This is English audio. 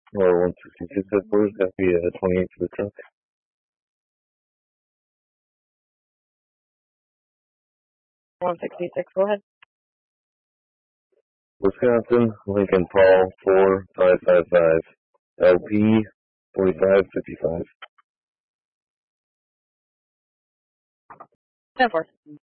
or 166 headquarters, that'd be 28 for the truck. 166, go ahead. Wisconsin, Lincoln Paul 4555, LP 4555. 10-4.